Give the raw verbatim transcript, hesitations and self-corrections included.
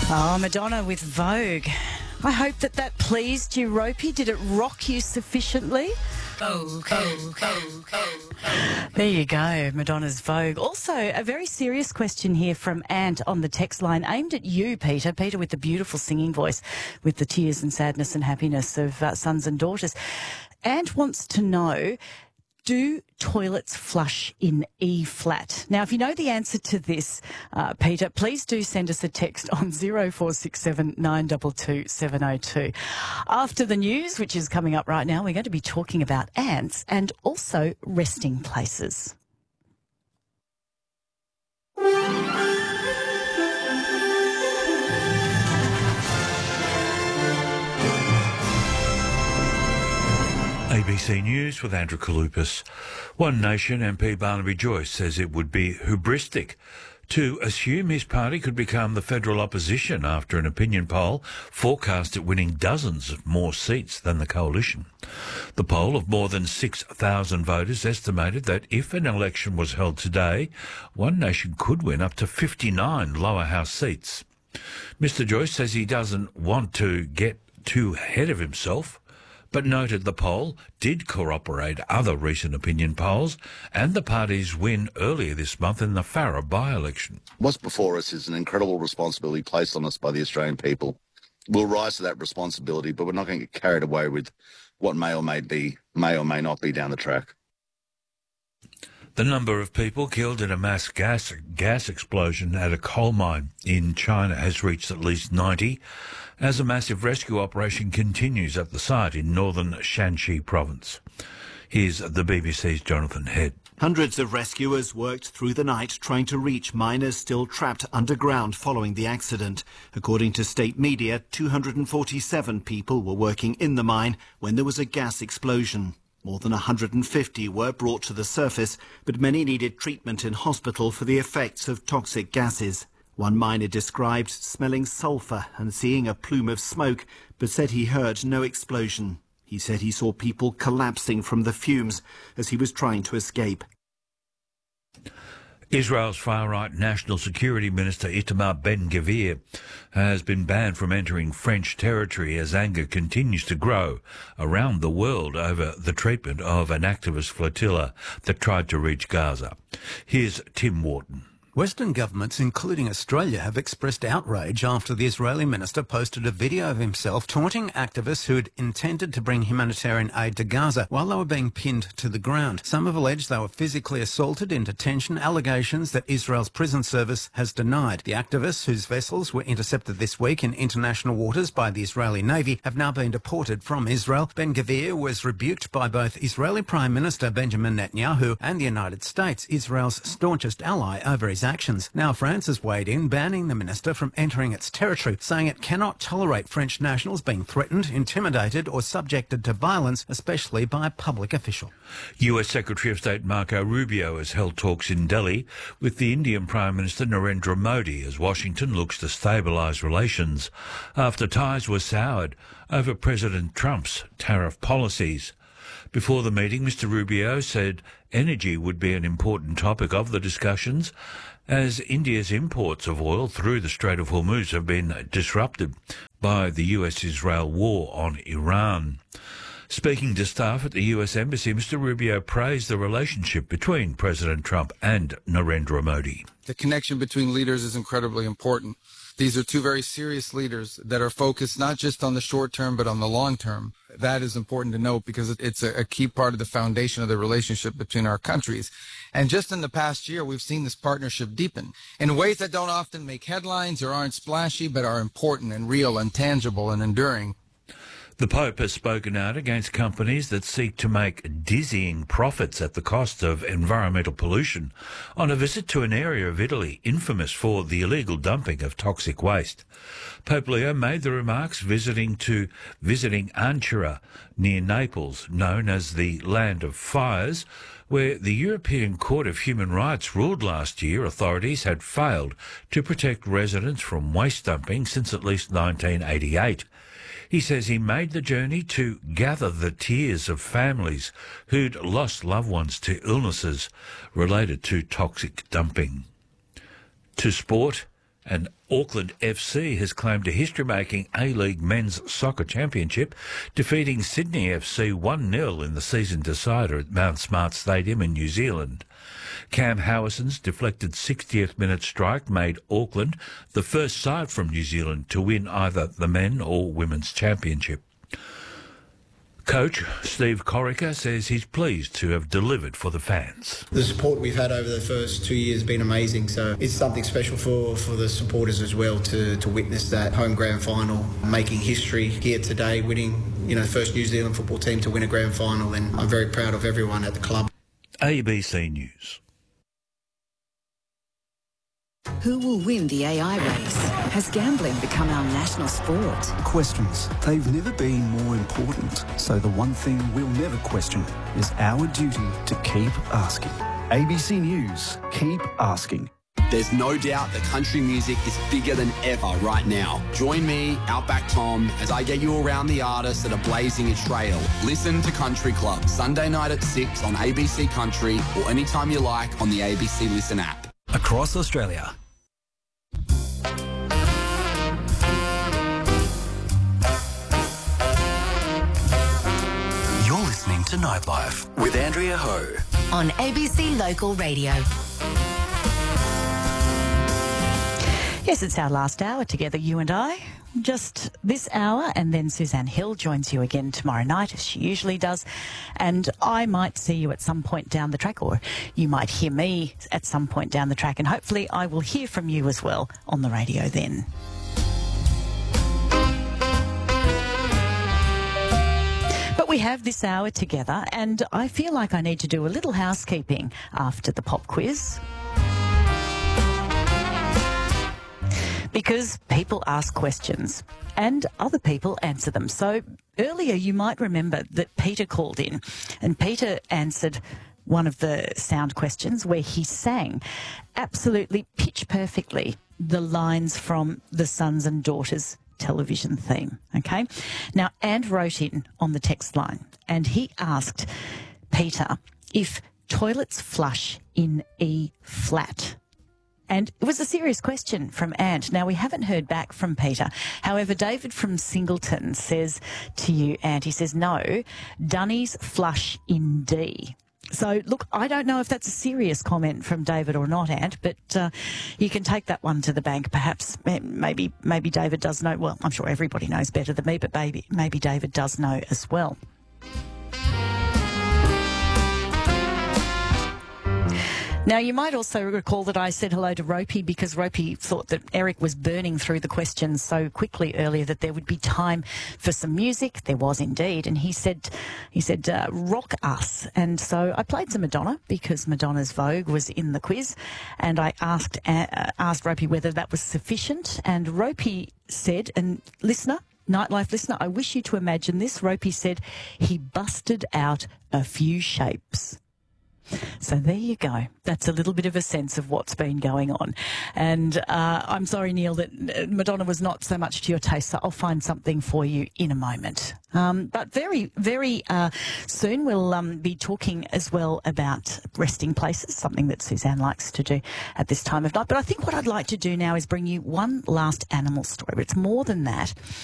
Oh, Madonna with Vogue. I hope that that pleased you, Ropey. Did it rock you sufficiently? Vogue, Vogue, Vogue, Vogue. There you go, Madonna's Vogue. Also, a very serious question here from Ant on the text line, aimed at you, Peter. Peter with the beautiful singing voice, with the tears and sadness and happiness of uh, sons and daughters. Ant wants to know, do toilets flush in E-flat? Now, if you know the answer to this, uh, Peter, please do send us a text on zero four six seven nine two two seven zero two. After the news, which is coming up right now, we're going to be talking about ants and also resting places. A B C News with Andrew Kalupas. One Nation M P Barnaby Joyce says it would be hubristic to assume his party could become the federal opposition after an opinion poll forecast it winning dozens of more seats than the coalition. The poll of more than six thousand voters estimated that if an election was held today, One Nation could win up to fifty-nine lower house seats. Mister Joyce says he doesn't want to get too ahead of himself, but noted the poll did corroborate other recent opinion polls and the party's win earlier this month in the Farrer by-election. What's before us is an incredible responsibility placed on us by the Australian people. We'll rise to that responsibility, but we're not going to get carried away with what may or may be, may or may not be down the track. The number of people killed in a mass gas gas explosion at a coal mine in China has reached at least ninety, as a massive rescue operation continues at the site in northern Shanxi province. Here's the B B C's Jonathan Head. Hundreds of rescuers worked through the night trying to reach miners still trapped underground following the accident. According to state media, two hundred forty-seven people were working in the mine when there was a gas explosion. More than one hundred fifty were brought to the surface, but many needed treatment in hospital for the effects of toxic gases. One miner described smelling sulphur and seeing a plume of smoke, but said he heard no explosion. He said he saw people collapsing from the fumes as he was trying to escape. Israel's far-right National Security Minister Itamar Ben-Gvir has been banned from entering French territory as anger continues to grow around the world over the treatment of an activist flotilla that tried to reach Gaza. Here's Tim Wharton. Western governments, including Australia, have expressed outrage after the Israeli minister posted a video of himself taunting activists who had intended to bring humanitarian aid to Gaza while they were being pinned to the ground. Some have alleged they were physically assaulted in detention, allegations that Israel's prison service has denied. The activists, whose vessels were intercepted this week in international waters by the Israeli Navy, have now been deported from Israel. Ben-Gvir was rebuked by both Israeli Prime Minister Benjamin Netanyahu and the United States, Israel's staunchest ally, over his actions. Now France has weighed in, banning the minister from entering its territory, saying it cannot tolerate French nationals being threatened, intimidated or subjected to violence, especially by a public official. U S Secretary of State Marco Rubio has held talks in Delhi with the Indian Prime Minister Narendra Modi as Washington looks to stabilise relations after ties were soured over President Trump's tariff policies. Before the meeting, Mister Rubio said energy would be an important topic of the discussions, as India's imports of oil through the Strait of Hormuz have been disrupted by the U S-Israel war on Iran. Speaking to staff at the U S Embassy, Mister Rubio praised the relationship between President Trump and Narendra Modi. The connection between leaders is incredibly important. These are two very serious leaders that are focused not just on the short term, but on the long term. That is important to note because it's a key part of the foundation of the relationship between our countries. And just in the past year, we've seen this partnership deepen in ways that don't often make headlines or aren't splashy, but are important and real and tangible and enduring. The Pope has spoken out against companies that seek to make dizzying profits at the cost of environmental pollution on a visit to an area of Italy infamous for the illegal dumping of toxic waste. Pope Leo made the remarks visiting to visiting Ancira near Naples, known as the Land of Fires, where the European Court of Human Rights ruled last year authorities had failed to protect residents from waste dumping since at least nineteen eighty-eight. He says he made the journey to gather the tears of families who'd lost loved ones to illnesses related to toxic dumping. To sport, And Auckland F C has claimed a history-making A-League men's soccer championship, defeating Sydney F C one nil in the season decider at Mount Smart Stadium in New Zealand. Cam Howison's deflected sixtieth minute strike made Auckland the first side from New Zealand to win either the men or women's championship. Coach Steve Corica says he's pleased to have delivered for the fans. The support we've had over the first two years has been amazing, so it's something special for, for the supporters as well to, to witness that home grand final, making history here today, winning, you know, the first New Zealand football team to win a grand final, and I'm very proud of everyone at the club. A B C News. Who will win the A I race? Has gambling become our national sport? Questions. They've never been more important. So the one thing we'll never question is our duty to keep asking. A B C News. Keep asking. There's no doubt that country music is bigger than ever right now. Join me, Outback Tom, as I get you around the artists that are blazing a trail. Listen to Country Club, Sunday night at six on A B C Country or anytime you like on the A B C Listen app. Across Australia. You're listening to Nightlife with Andrea Ho on A B C Local Radio. Yes, it's our last hour together, you and I. Just this hour, and then Suzanne Hill joins you again tomorrow night, as she usually does. And I might see you at some point down the track, or you might hear me at some point down the track, and hopefully I will hear from you as well on the radio then. But we have this hour together, and I feel like I need to do a little housekeeping after the pop quiz. Because people ask questions and other people answer them. So earlier you might remember that Peter called in, and Peter answered one of the sound questions where he sang absolutely pitch perfectly the lines from the Sons and Daughters television theme. Okay. Now, And wrote in on the text line, and he asked Peter if toilets flush in E flat. And it was a serious question from Ant. Now, we haven't heard back from Peter. However, David from Singleton says to you, Ant, he says, no, Dunnies flush in D. So, look, I don't know if that's a serious comment from David or not, Ant, but uh, you can take that one to the bank. Perhaps maybe maybe David does know. Well, I'm sure everybody knows better than me, but maybe, maybe David does know as well. Now, you might also recall that I said hello to Ropey because Ropey thought that Eric was burning through the questions so quickly earlier that there would be time for some music. There was indeed. And he said, he said, uh, rock us. And so I played some Madonna because Madonna's Vogue was in the quiz. And I asked, uh, asked Ropey whether that was sufficient. And Ropey said, and listener, Nightlife listener, I wish you to imagine this. Ropey said he busted out a few shapes. So there you go. That's a little bit of a sense of what's been going on. And uh, I'm sorry, Neil, that Madonna was not so much to your taste, so I'll find something for you in a moment. Um, but very, very uh, soon we'll um, be talking as well about resting places, something that Suzanne likes to do at this time of night. But I think what I'd like to do now is bring you one last animal story. But it's more than that.